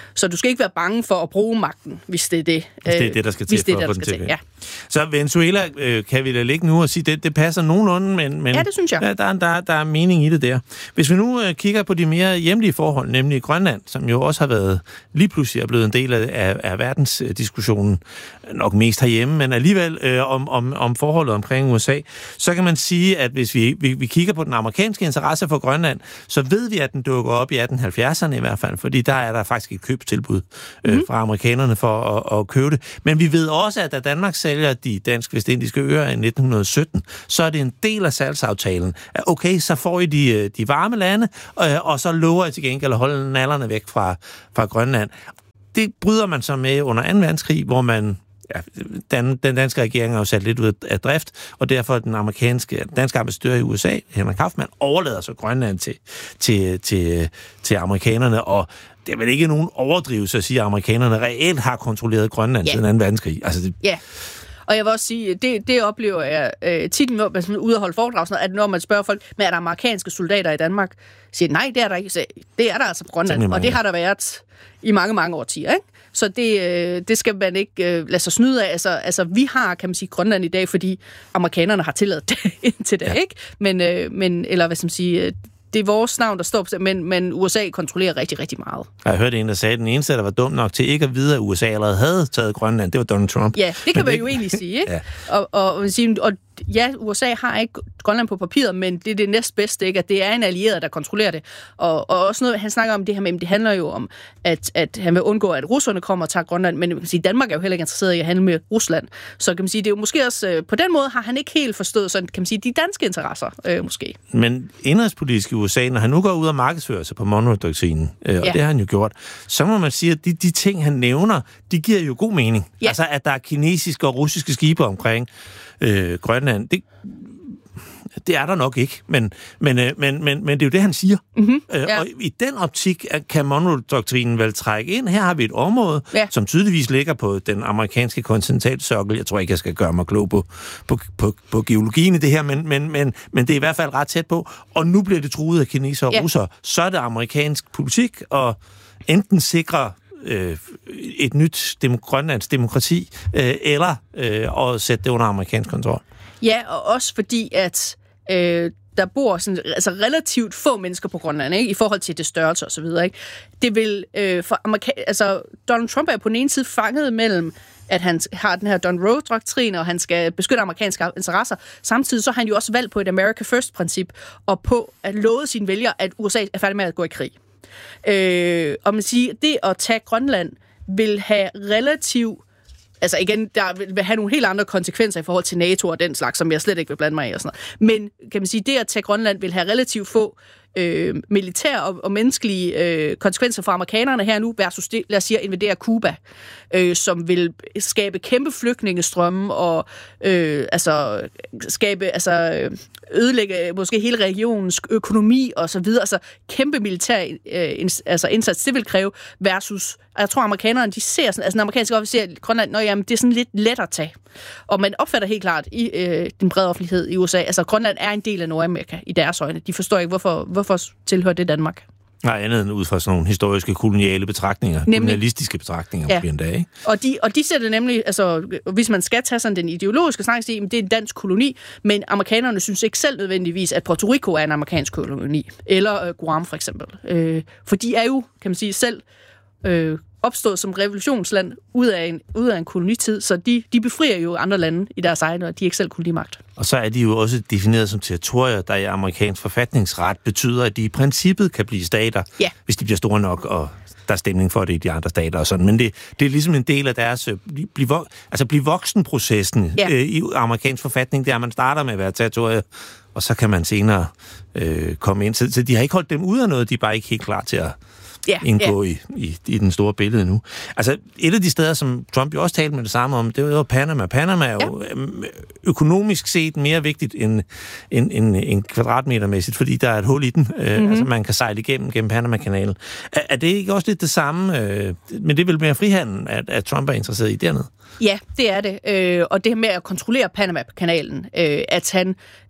Så du skal ikke være bange for at bruge magten, hvis det er det. Hvis det er det, der skal til hvis det for er at få det, den der til. Ja. Så Venezuela øh, kan vi da ligge nu og sige, det, det passer nogenlunde, men, men ja, det synes jeg. Der, der, der, der er mening i det der. Hvis vi nu øh, kigger på de mere hjemlige forhold, nemlig Grønland, som jo også har været lige pludselig er blevet en del af, af, af verdensdiskussionen, nok mest herhjemme, men alligevel øh, om, om, om forholdet omkring U S A, så kan man sige, at hvis vi, vi, vi kigger på den amerikanske interesse for Grønland, så ved vi, at den dukker op i atten halvfjerdserne i hvert fald, fordi der er der faktisk et købstilbud øh, mm. fra amerikanerne for at, at købe det. Men vi ved også, at da Danmark sælger de dansk-vestindiske øer i nitten sytten, så er det en del af salgsaftalen, at okay, så får I de, de varme lande, og, og så lover I til gengæld at holde nallerne væk fra, fra Grønland. Det bryder man så med under anden verdenskrig, hvor man ja, den, den danske regering har jo sat lidt ud af drift, og derfor den amerikanske, den danske ambassadør i U S A, Henrik Kaufmann, overlader så Grønland til, til, til, til amerikanerne, og det er vel ikke nogen overdrivelse at sige, at amerikanerne reelt har kontrolleret Grønland ja. siden anden verdenskrig. Altså, det, ja. Og jeg vil også sige, det, det oplever jeg øh, tit, når man er ude og holde foredrag, at når man spørger folk, men er der amerikanske soldater i Danmark? Siger nej, det er der ikke. Så det er der altså på Grønland, og det har der været i mange, mange årtier, ikke? Så det, øh, det skal man ikke øh, lade sig snyde af. Altså, altså, vi har, kan man sige, Grønland i dag, fordi amerikanerne har tilladt det indtil det, ja. ikke? Men, øh, men, eller hvad skal man sige, det er vores navn, der står på, men, men U S A kontrollerer rigtig, rigtig meget. Jeg hørte en, der sagde, at den eneste, der var dum nok til ikke at vide, at U S A allerede havde taget Grønland, det var Donald Trump. Ja, det kan men man det... jo egentlig sige, ikke? Ja. Og, og, og, og ja, U S A har ikke Grønland på papiret, men det er det næstbedste, ikke? At det er en allieret, der kontrollerer det. Og, og også noget, han snakker om det her med, det handler jo om, at, at han vil undgå, at russerne kommer og tager Grønland, men man kan sige, Danmark er jo heller ikke interesseret i at handle med Rusland. Så kan man sige, det er jo måske også, på den måde har han ikke helt forstået, sådan kan man sige, de danske interesser, øh, måske. Men indrigspolitisk i U S A, når han nu går ud og markedsfører sig på Monroe-doktrinen, øh, og ja. det har han jo gjort, så må man sige, at de, de ting, han nævner, de giver jo god mening. Ja. Altså, at der er kinesiske og russiske skibe omkring øh, Grønland, det, det er der nok ikke, men, men, øh, men, men, men det er jo det, han siger. Mm-hmm. Øh, ja. Og i den optik kan Monroe-doktrinen vel trække ind. Her har vi et område, ja. som tydeligvis ligger på den amerikanske kontinentalsokkel. Jeg tror ikke, jeg skal gøre mig klog på, på, på, på geologien i det her, men, men, men, men det er i hvert fald ret tæt på. Og nu bliver det truet af kinesere og ja. russere. Så er det amerikansk politik, og enten sikre øh, et nyt dem- grønlands demokrati, øh, eller øh, at sætte det under amerikansk kontrol. Ja, og også fordi, at øh, der bor sådan, altså relativt få mennesker på Grønland, ikke? I forhold til det størrelse og så videre, ikke? Det vil øh, for Amerika- altså Donald Trump er på den ene side fanget mellem, at han har den her Monroe-doktrin, og han skal beskytte amerikanske interesser. Samtidig så har han jo også valgt på et America First-princip, og på at love sine vælgere, at U S A er færdig med at gå i krig. Øh, og man siger, det at tage Grønland vil have relativt, altså igen, der vil have nogle helt andre konsekvenser i forhold til NATO og den slags, som jeg slet ikke vil blande mig i og sådan noget. Men kan man sige, det at tage Grønland vil have relativt få øh, militære og, og menneskelige øh, konsekvenser for amerikanerne her nu, versus det, lad os sige, at invadere Cuba, øh, som vil skabe kæmpe flygtningestrømme og øh, altså skabe, altså ødelægge måske hele regionens økonomi og så videre, altså kæmpe militær øh, ins, altså indsats, det vil kræve, versus, jeg tror amerikanerne, de ser sådan, altså den amerikanske officer i Grønland, når jamen, det er sådan lidt let at tage. Og man opfatter helt klart i øh, den brede offentlighed i U S A, altså Grønland er en del af Nordamerika i deres øjne. De forstår ikke, hvorfor, hvorfor tilhører det Danmark. Nej, andet end ud fra sådan nogle historiske koloniale betragtninger, nemlig kolonialistiske betragtninger, ja. Måske en dag, ikke? Og de, og de ser det nemlig, altså hvis man skal tage sådan den ideologiske snak, sige, det er en dansk koloni, men amerikanerne synes ikke selv nødvendigvis, at Puerto Rico er en amerikansk koloni, eller øh, Guam for eksempel. Øh, for de er jo, kan man sige, selv øh, opstået som revolutionsland ud af en, ud af en kolonitid, så de, de befrier jo andre lande i deres egne, og de er ikke selv kolonimagt. Og så er de jo også defineret som territorier, der i amerikansk forfatningsret betyder, at de i princippet kan blive stater, ja. Hvis de bliver store nok, og der er stemning for det i de andre stater og sådan. Men det, det er ligesom en del af deres blive, altså blive voksen-processen ja. øh, i amerikansk forfatning, der man starter med at være territorier, og så kan man senere øh, komme ind. Så, så de har ikke holdt dem ud af noget, de er bare ikke helt klar til at Ja, indgå ja. i, i, i den store billede nu. Altså, et af de steder, som Trump jo også talte med det samme om, det var jo Panama. Panama er jo ja. økonomisk set mere vigtigt end, end, end, end kvadratmetermæssigt, fordi der er et hul i den. Mm-hmm. Altså, man kan sejle igennem gennem Panama-kanalen. Er, er det ikke også lidt det samme? Øh, men det er vel mere frihandel, at, at Trump er interesseret i dernede? Ja, det er det. Øh, og det med at kontrollere Panama-kanalen, øh, at han øh,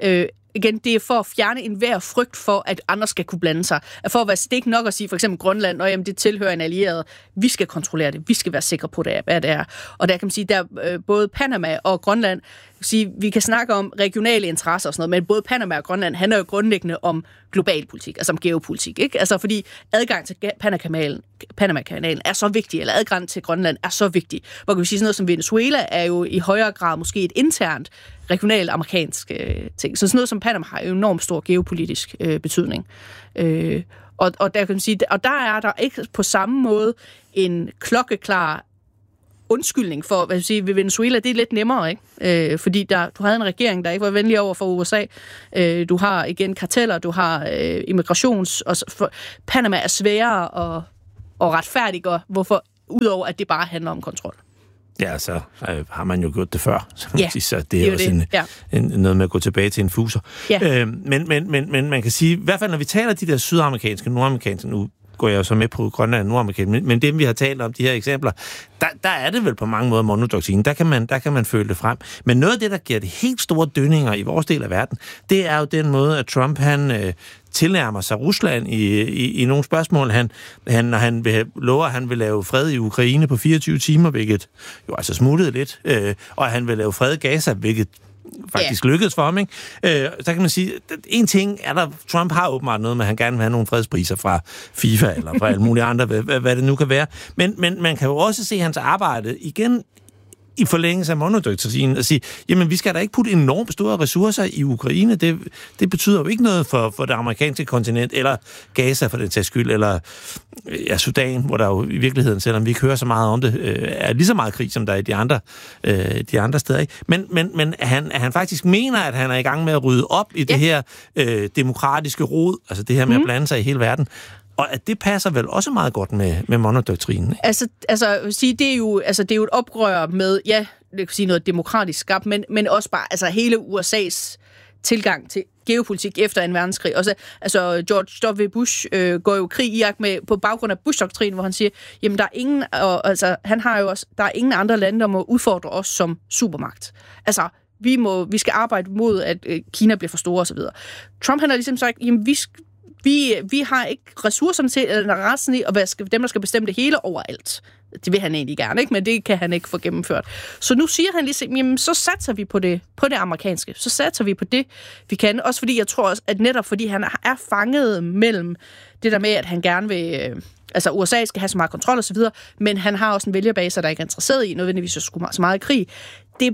igen, det er for at fjerne enhver frygt for, at andre skal kunne blande sig. For at være stik nok at sige, for eksempel Grønland, og jamen, det tilhører en allieret. Vi skal kontrollere det. Vi skal være sikre på, det, hvad det er. Og der kan man sige, der øh, både Panama og Grønland, sige, vi kan snakke om regionale interesser og sådan noget, men både Panama og Grønland handler jo grundlæggende om global politik, altså om geopolitik, ikke? Altså fordi adgang til Panama-kanalen, Panama-kanalen er så vigtig, eller adgang til Grønland er så vigtig. Hvor kan vi sige, sådan noget som Venezuela er jo i højere grad måske et internt regionalt amerikansk øh, ting. Så sådan noget som Panama har jo enormt stor geopolitisk øh, betydning. Øh, og, og der kan man sige, og der er der ikke på samme måde en klokkeklar undskyldning for, hvad jeg sige, ved Venezuela, det er lidt nemmere, ikke? Øh, fordi der, du havde en regering, der ikke var venlig over for U S A. Øh, du har igen karteller, du har øh, immigrations... Og for, Panama er sværere at, at retfærdiggøre, hvorfor, udover at det bare handler om kontrol. Ja, så øh, har man jo gjort det før. Så, ja, sige, så det er det er jo også en, ja. en, noget med at gå tilbage til en fuser. Ja. Øh, men, men, men, men man kan sige, i hvert fald når vi taler de der sydamerikanske, nordamerikanske, nu går jeg jo så med på Grønland og Nordamerika, men, men dem vi har talt om, de her eksempler, der, der er det vel på mange måder monodoktrinen. Der kan man, der kan man føle det frem. Men noget af det, der giver det helt store dønninger i vores del af verden, det er jo den måde, at Trump han øh, tilnærmer sig Rusland i, i, i nogle spørgsmål. Han, han, når han vil, lover, at han vil lave fred i Ukraine på fireogtyve timer, hvilket jo altså smuttede lidt, øh, og han vil lave fred i Gaza, hvilket faktisk yeah. lykkedes for ham, ikke? Øh, så kan man sige, en ting er der, Trump har åbenbart noget med, at han gerne vil have nogle fredspriser fra FIFA eller fra alle mulige andre, hvad, hvad det nu kan være. Men, men man kan jo også se hans arbejde igen i forlængelse af monodoktrinen og sige, jamen vi skal da ikke putte enormt store ressourcer i Ukraine. Det, det betyder jo ikke noget for, for det amerikanske kontinent, eller Gaza for den sags skyld, eller ja, Sudan, hvor der jo i virkeligheden, selvom vi ikke hører så meget om det, øh, er lige så meget krig, som der er i de andre, øh, de andre steder. Ikke? Men, men, men han, han faktisk mener, at han er i gang med at rydde op i ja. det her øh, demokratiske rod, altså det her med mm. at blande sig i hele verden. Og at det passer vel også meget godt med, med monodoktrinen. Altså, altså sige, det er jo, altså det er jo et oprør med, ja, det kan sige noget demokratisk skabt, men, men også bare altså hele U S A's tilgang til geopolitik efter en verdenskrig. Også, altså George W. Bush øh, går jo krig i Irak med på baggrund af Bush-doktrinen, hvor han siger, jamen der er ingen, og, altså han har jo også, der er ingen andre lande, der må udfordre os som supermagt. Altså vi må, vi skal arbejde mod, at øh, Kina bliver for store osv. Trump han har ligesom sagt, jamen vi Vi, vi har ikke ressourcerne til, eller resten i, at være dem, der skal bestemme det hele overalt. Det vil han egentlig gerne, ikke? Men det kan han ikke få gennemført. Så nu siger han ligesom, jamen, så satser vi på det, på det amerikanske. Så satser vi på det, vi kan. Også fordi jeg tror også, at netop fordi han er fanget mellem det der med, at han gerne vil... Øh, altså U S A skal have så meget kontrol og så videre, men han har også en vælgerbase, der ikke er interesseret i, nødvendigvis så så meget krig. Det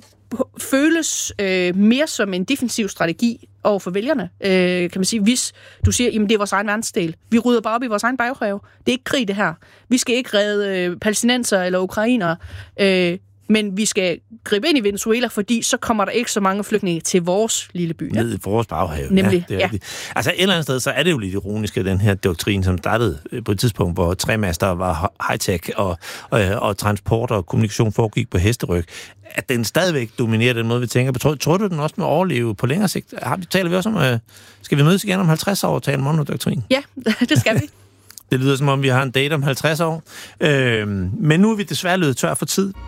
føles øh, mere som en defensiv strategi over for vælgerne, øh, kan man sige. Hvis du siger, jamen det er vores egen verdensdel, vi rydder bare op i vores egen baghave. Det er ikke krig, det her. Vi skal ikke redde øh, palæstinenser eller ukrainere, øh, men vi skal gribe ind i Venezuela, fordi så kommer der ikke så mange flygtninge til vores lille by. Ned i vores baghave. Nemlig, ja. Det er ja. Altså et eller andet sted, så er det jo lidt ironisk, den her doktrin, som startede på et tidspunkt, hvor træmaster var high-tech, og, og, og transport og kommunikation foregik på hesteryg, at den stadigvæk dominerer den måde, vi tænker på. Tror, tror du, den også må overleve på længere sigt? Har, taler vi også om, øh, skal vi mødes igen om halvtreds år og tale om monodoktrin? Ja, det skal vi. Det lyder som om, vi har en date om halvtreds år. Øh, men nu er vi desværre løbet tør for tid.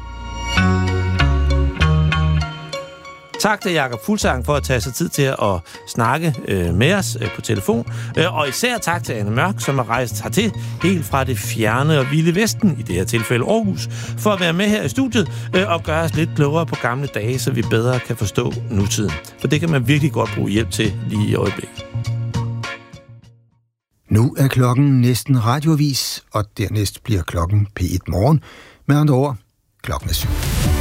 Tak til Jakob Fuglsang for at tage sig tid til at snakke øh, med os øh, på telefon. Øh, og især tak til Anne Mørk, som har rejst hertil helt fra det fjerne og vilde vesten, i det her tilfælde Aarhus, for at være med her i studiet øh, og gøre os lidt klogere på gamle dage, så vi bedre kan forstå nutiden. For det kan man virkelig godt bruge hjælp til lige i øjeblikket. Nu er klokken næsten radioavis, og dernæst bliver klokken P et morgen. Med andre ord, klokken er syv.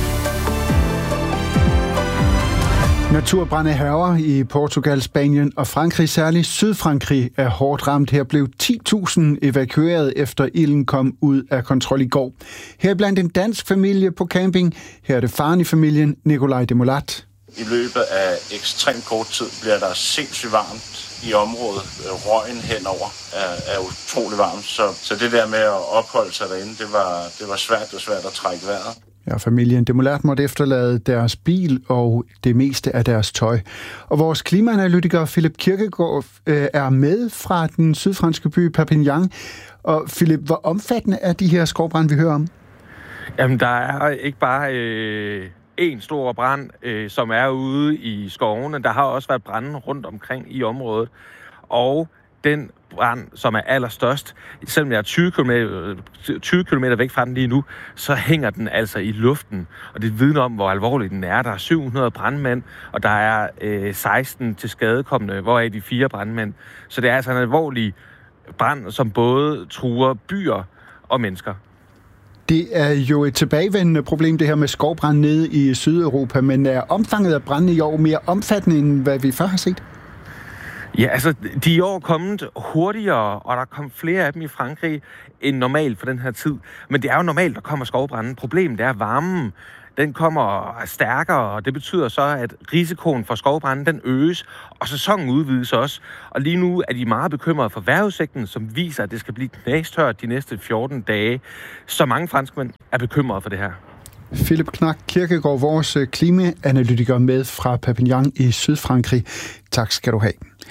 Naturbrande hærger i Portugal, Spanien og Frankrig. Særligt Sydfrankrig er hårdt ramt. Her blev ti tusind evakueret efter ilden kom ud af kontrol i går. Her blandt en dansk familie på camping. Her er det faren i familien, Nikolaj Demolat. I løbet af ekstremt kort tid bliver der sindssygt varmt i området. Røgen henover er, er utrolig varmt. Så, så det der med at opholde sig derinde, det var, det var svært og svært at trække vejret. Ja, familien Demolat måtte efterlade deres bil og det meste af deres tøj. Og vores klimaanalytiker Philip Kirkegaard øh, er med fra den sydfranske by Perpignan. Og Philip, hvor omfattende er de her skovbrande, vi hører om? Jamen, der er ikke bare øh, en stor brand, øh, som er ude i skovene. Der har også været brande rundt omkring i området. Og den brand, som er allerstørst, selvom jeg er tyve kilometer væk fra den lige nu, så hænger den altså i luften. Og det vidner om, hvor alvorlig den er. Der er syv hundrede brandmænd, og der er øh, seksten til skadekommende, hvoraf de fire brandmænd. Så det er altså en alvorlig brand, som både truer byer og mennesker. Det er jo et tilbagevendende problem, det her med skovbrand nede i Sydeuropa, men er omfanget af branden i år mere omfattende, end hvad vi før har set? Ja, altså, de er i år kommet hurtigere, og der kom flere af dem i Frankrig end normalt for den her tid. Men det er jo normalt, der kommer skovbranden. Problemet er varmen. Den kommer stærkere, og det betyder så, at risikoen for skovbranden, den øges, og sæsonen udvides også. Og lige nu er de meget bekymrede for vejrudsigten, som viser, at det skal blive knastørt de næste fjorten dage. Så mange franskmænd er bekymrede for det her. Philip Knak Kirkegaard, vores klimaanalytiker med fra Perpignan i Sydfrankrig. Tak skal du have.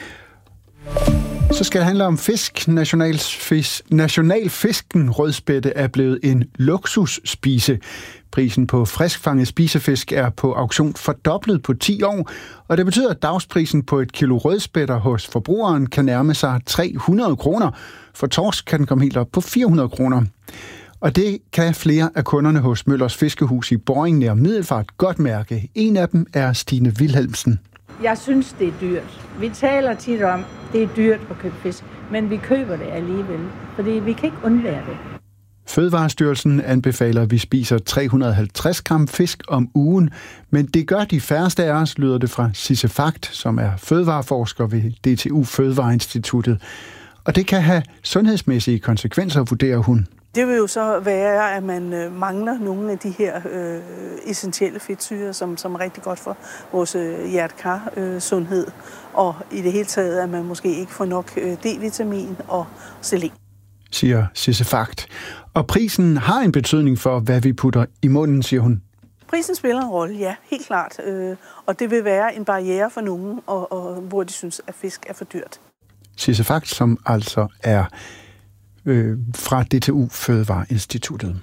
Så skal det handle om fisk. Nationalfisk, nationalfisken rødspætte er blevet en luksusspise. Prisen på friskfanget spisefisk er på auktion fordoblet på ti år, og det betyder, at dagsprisen på et kilo rødspætter hos forbrugeren kan nærme sig tre hundrede kroner. For torsk kan den komme helt op på fire hundrede kroner. Og det kan flere af kunderne hos Møllers Fiskehus i Borring nær Middelfart godt mærke. En af dem er Stine Wilhelmsen. Jeg synes, det er dyrt. Vi taler tit om, det er dyrt at købe fisk, men vi køber det alligevel, fordi vi kan ikke undvære det. Fødevarestyrelsen anbefaler, at vi spiser tre hundrede og halvtreds gram fisk om ugen, men det gør de færreste af os, lyder det fra Sisse Fagt, som er fødevareforsker ved D T U Fødevareinstituttet. Og det kan have sundhedsmæssige konsekvenser, vurderer hun. Det vil jo så være, at man øh, mangler nogle af de her øh, essentielle fedtsyrer, som, som er rigtig godt for vores øh, hjerte-kar-sundhed. Øh, og i det hele taget, at man måske ikke får nok øh, D-vitamin og selen. Siger Sisse Fagt. Og prisen har en betydning for, hvad vi putter i munden, siger hun. Prisen spiller en rolle, ja, helt klart. Øh, og det vil være en barriere for nogen, og, og, hvor de synes, at fisk er for dyrt. Sisse Fagt, som altså er øh, fra D T U Fødevareinstituttet.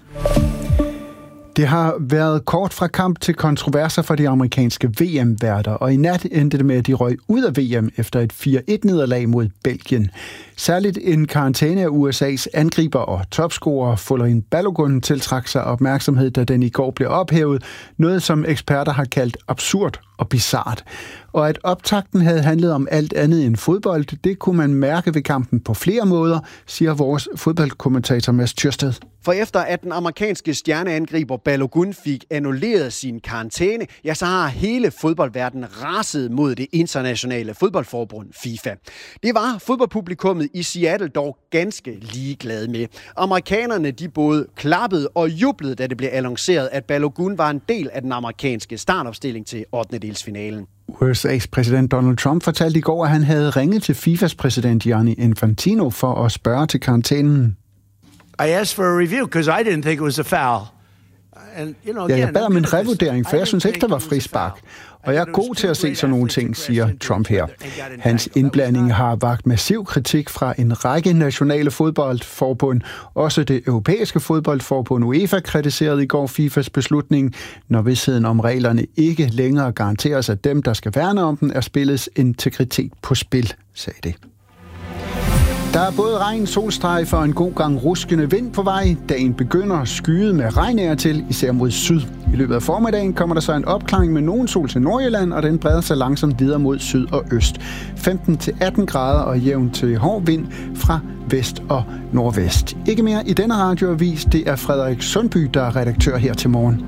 Det har været kort fra kamp til kontroverser for de amerikanske V M-værter, og i nat endte det med, at de røg ud af V M efter et fire et-nederlag mod Belgien. Særligt en karantæne af U S A's angriber og topscorer Folarin Balogun tiltrak sig opmærksomhed, da den i går blev ophævet, noget som eksperter har kaldt absurd og bizart. Og at optakten havde handlet om alt andet end fodbold, det kunne man mærke ved kampen på flere måder, siger vores fodboldkommentator Mads Thyrsted. For efter at den amerikanske stjerneangriber Balogun fik annulleret sin karantæne, ja, så har hele fodboldverdenen raset mod det internationale fodboldforbund FIFA. Det var fodboldpublikummet i Seattle dog ganske ligeglade med. Amerikanerne de både klappede og jublede, da det blev annonceret, at Balogun var en del af den amerikanske startopstilling til ottendedelsfinalen. U S A's præsident Donald Trump fortalte i går, at han havde ringet til FIFAs præsident Gianni Infantino for at spørge til karantænen. I asked for a review because I didn't think it was a foul. And, you know, ja, jeg bad om en revurdering, for jeg synes ikke, der var frispark. Og jeg er god til at se sådan nogle ting, siger Trump her. Hans indblanding har vakt massiv kritik fra en række nationale fodboldforbund. Også det europæiske fodboldforbund UEFA kritiserede i går FIFAs beslutning, når vidstheden om reglerne ikke længere garanteres, at dem, der skal værne om den, er spillets integritet på spil, sagde det. Der er både regn, solstrejfer og en god gang ruskende vind på vej. Dagen begynder skyet med regn af til, især mod syd. I løbet af formiddagen kommer der så en opklaring med nogen sol til Nordjylland, og den breder sig langsomt videre mod syd og øst. femten til atten grader og jævn til hård vind fra vest og nordvest. Ikke mere i denne radioavis. Det er Frederik Sundby, der er redaktør her til morgen.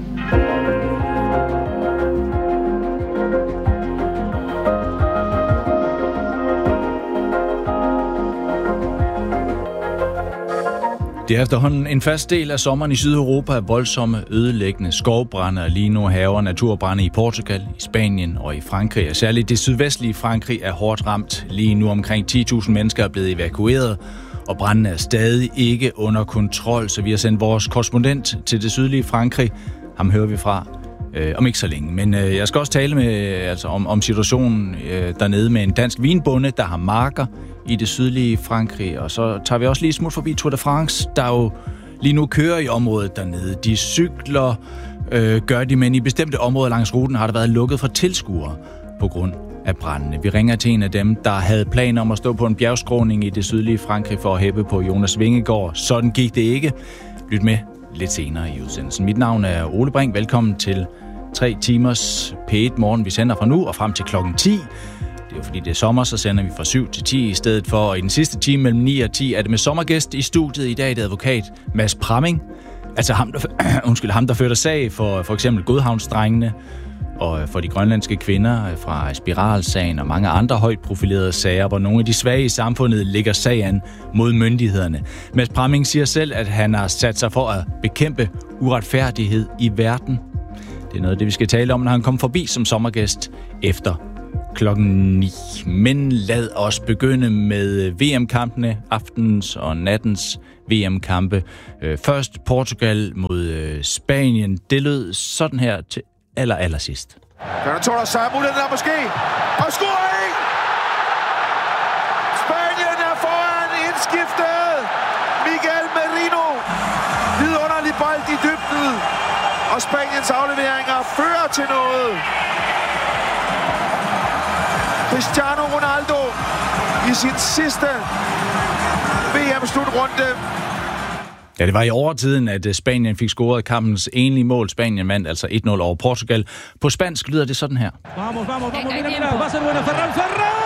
Det er efterhånden en fast del af sommeren i Sydeuropa, voldsomme, ødelæggende skovbrande, og lige nu hærger naturbrande i Portugal, i Spanien og i Frankrig. Og særligt det sydvestlige Frankrig er hårdt ramt. Lige nu omkring ti tusind mennesker er blevet evakueret, og branden er stadig ikke under kontrol. Så vi har sendt vores korrespondent til det sydlige Frankrig. Ham hører vi fra øh, om ikke så længe. Men øh, jeg skal også tale med, altså, om, om situationen øh, dernede med en dansk vinbonde, der har marker i det sydlige Frankrig. Og så tager vi også lige smut forbi Tour de France, der jo lige nu kører i området dernede. De cykler øh, gør de, men i bestemte områder langs ruten har der været lukket for tilskuere på grund af brændene. Vi ringer til en af dem, der havde planer om at stå på en bjergskråning i det sydlige Frankrig for at hæppe på Jonas Vingegaard. Sådan gik det ikke. Lyt med lidt senere i udsendelsen. Mit navn er Ole Brink. Velkommen til tre timers P et Morgen. Vi sender fra nu og frem til klokken ti. Det er jo fordi det er sommer, så sender vi fra syv til ti i stedet for. Og i den sidste time mellem ni og ti er det med sommergæst i studiet i dag, det advokat Mads Pramming. Altså ham, der, undskyld, ham, der førte sag for for eksempel Godhavnsdrengene og for de grønlandske kvinder fra Spiralsagen og mange andre højt profilerede sager, hvor nogle af de svage i samfundet lægger sag an mod myndighederne. Mads Pramming siger selv, at han har sat sig for at bekæmpe uretfærdighed i verden. Det er noget af det, vi skal tale om, når han kommer forbi som sommergæst efter klokken ni. Men lad os begynde med V M-kampene, aftens og nattens V M-kampe. Først Portugal mod Spanien. Det lød sådan her til aller, aller sidst. Fernando Torres har muligheden der måske. Og scoring! Spanien er foran indskiftet. Miguel Merino. Vidunderlig bold i dybden. Og Spaniens afleveringer fører til noget. Cristiano Ronaldo i sin sidste V M-slutrunde. Ja, det var i overtiden, at Spanien fik scoret kampens enlige mål. Spanien vandt altså et nul over Portugal. På spansk lyder det sådan her. Vamos, vamos, vamos, mira, mira, va a ser buena Ferran, Ferran!